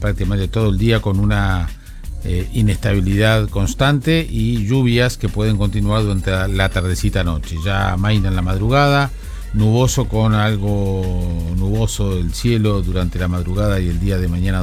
prácticamente todo el día con una inestabilidad constante y lluvias que pueden continuar durante la tardecita noche. Ya amaina en la madrugada, nuboso con algo nuboso el cielo durante la madrugada y el día de mañana